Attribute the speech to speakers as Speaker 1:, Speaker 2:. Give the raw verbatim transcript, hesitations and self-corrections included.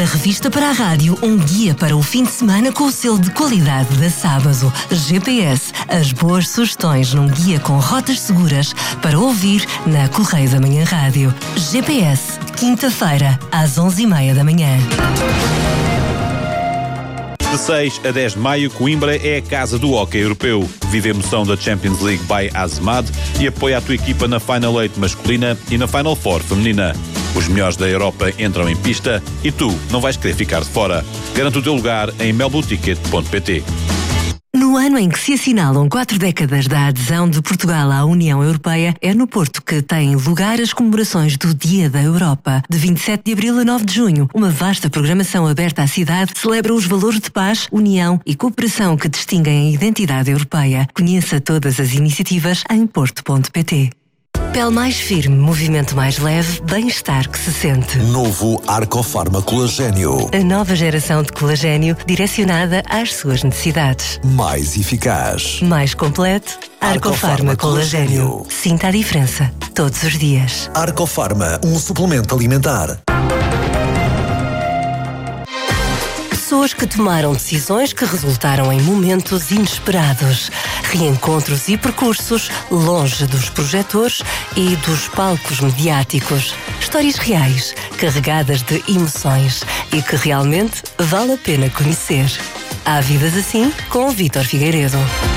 Speaker 1: revista para a rádio, um guia para o fim de semana com o selo de qualidade da Sábado. G P S, as boas sugestões num guia com rotas seguras para ouvir na Correio da Manhã Rádio. G P S, quinta-feira, às onze e meia da manhã.
Speaker 2: De seis a dez de maio, Coimbra é a casa do hóquei europeu. Vive a emoção da Champions League by Azemad e apoia a tua equipa na Final oito masculina e na Final Four feminina. Os melhores da Europa entram em pista e tu não vais querer ficar de fora. Garante o teu lugar em melboticket ponto pt.
Speaker 1: No ano em que se assinalam quatro décadas da adesão de Portugal à União Europeia, é no Porto que têm lugar as comemorações do Dia da Europa. De vinte e sete de abril a nove de junho, uma vasta programação aberta à cidade celebra os valores de paz, união e cooperação que distinguem a identidade europeia. Conheça todas as iniciativas em porto ponto pt. Pele mais firme, movimento mais leve, bem-estar que se sente.
Speaker 3: Novo Arcofarma Colagênio.
Speaker 1: A nova geração de colagênio direcionada às suas necessidades.
Speaker 3: Mais eficaz.
Speaker 1: Mais completo. Arcofarma Colagênio. Sinta a diferença todos os dias.
Speaker 3: Arcofarma, um suplemento alimentar.
Speaker 1: Pessoas que tomaram decisões que resultaram em momentos inesperados, reencontros e percursos longe dos projetores e dos palcos mediáticos. Histórias reais, carregadas de emoções e que realmente vale a pena conhecer. Há vidas assim com o Vítor Figueiredo.